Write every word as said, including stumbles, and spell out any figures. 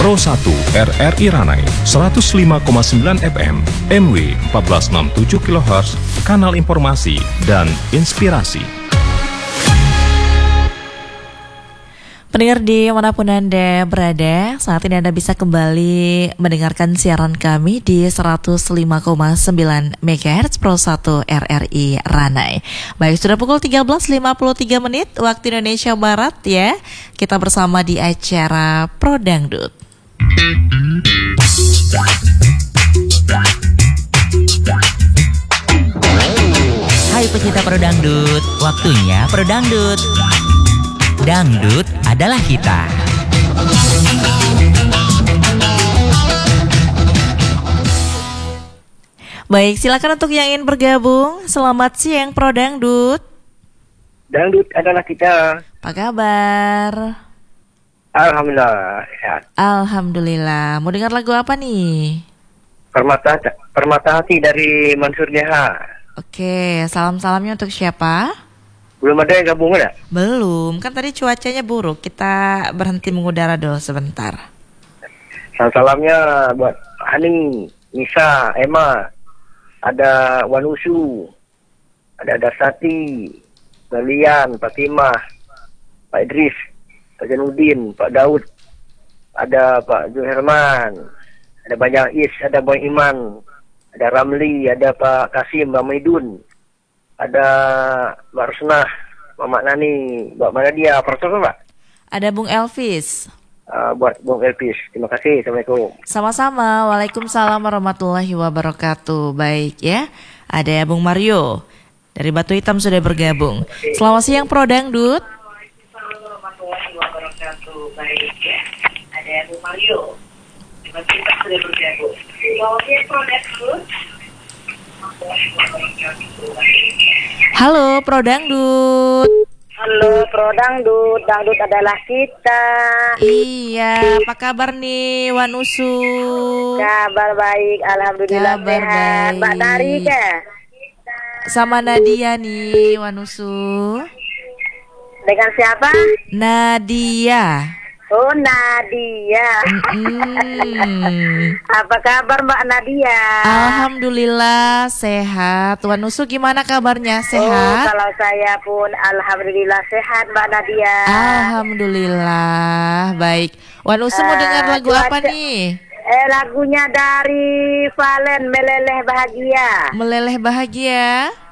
Pro satu R R I Ranai seratus lima koma sembilan F M, M W empat belas enam puluh tujuh kilohertz, kanal informasi dan inspirasi. Pendengar di manapun Anda berada, saat ini Anda bisa kembali mendengarkan siaran kami di seratus lima koma sembilan megahertz Pro satu R R I Ranai. Baik, sudah pukul tiga belas lima puluh tiga menit waktu Indonesia Barat ya. Kita bersama di acara Pro Dangdut. Hai pecinta Pro Dangdut, waktunya Pro Dangdut. Dangdut adalah kita. Baik, silakan untuk yang ingin bergabung. Selamat siang Pro Dangdut. Dangdut adalah kita. Apa kabar? Alhamdulillah sehat. Alhamdulillah. Mau dengar lagu apa nih? Permata Permata Hati dari Mansur Neha. Oke, salam-salamnya untuk siapa? Belum ada yang gabung ada? Belum, kan tadi cuacanya buruk. Kita berhenti mengudara dulu sebentar. Salam-salamnya buat Haning, Nisa, Emma, ada Wanusu, ada Dasati, Galian, Fatimah, Pak Idris, Pak Janudin, Pak Daud, ada Pak Zuherman, ada Banyak Is, ada Boy Iman, ada Ramli, ada Pak Kasim, Mbak Maidun, ada Mbak Rusnah, Mama Nani, Mbak Manadia, Profesor Pak? Ada Bung Elvis. Uh, buat Bung Elvis, terima kasih, Assalamualaikum. Sama-sama, Waalaikumsalam warahmatullahi wabarakatuh. Baik ya, ada Bung Mario dari Batu Hitam sudah bergabung. Selamat siang Pro Dangdut. Waalaikumsalam warahmatullahi wabarakatuh. Baik ya, ada Bung Mario dari Batu Hitam sudah bergabung. Selamat siang Pro Dangdut. Halo Pro Dangdut. Halo Pro Dangdut, Dangdut adalah kita. Iya, apa kabar nih Wanusu? Kabar baik, alhamdulillah Kabar sehat. baik. Mbak Dari ke? Sama Nadia nih Wanusu. Dengan siapa? Nadia. Oh Nadia. Mm-mm. Apa kabar Mbak Nadia? Alhamdulillah sehat. Wanusu gimana kabarnya? Oh, Sehat? kalau saya pun alhamdulillah sehat Mbak Nadia. Alhamdulillah baik. Wanusu mau Eh, dengar lagu cuaca- apa nih? Eh lagunya dari Valen, Meleleh Bahagia. Meleleh bahagia.